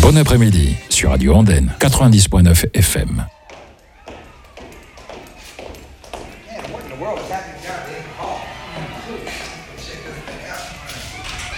Bon après-midi sur Radio Andenne 90.9 FM. Man, what in the world is happening down in